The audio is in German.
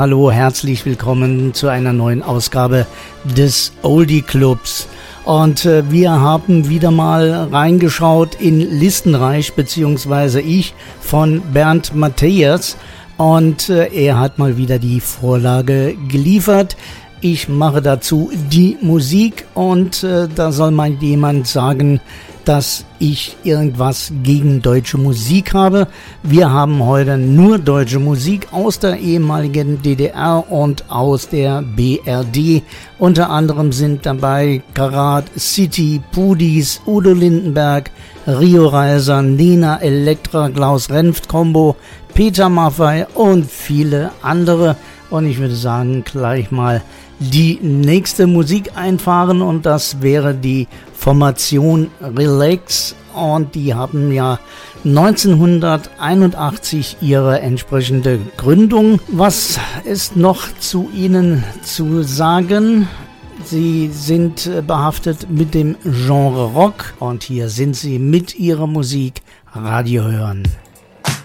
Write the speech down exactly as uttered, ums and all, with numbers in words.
hallo, herzlich willkommen zu einer neuen Ausgabe des Oldie Clubs. Und äh, wir haben wieder mal reingeschaut in Listenreich, beziehungsweise ich, von Bernd Mathias. Und äh, er hat mal wieder die Vorlage geliefert. Ich mache dazu die Musik und äh, da soll mal jemand sagen, dass ich irgendwas gegen deutsche Musik habe. Wir haben heute nur deutsche Musik aus der ehemaligen D D R und aus der B R D. Unter anderem sind dabei Karat, City, Pudis, Udo Lindenberg, Rio Reiser, Nena, Elektra, Klaus Renft Combo, Peter Maffay und viele andere. Und ich würde sagen, gleich mal die nächste Musik einfahren und das wäre die Formation Relax und die haben ja neunzehnhunderteinundachtzig ihre entsprechende Gründung. Was ist noch zu ihnen zu sagen? Sie sind behaftet mit dem Genre Rock und hier sind sie mit ihrer Musik Radio hören.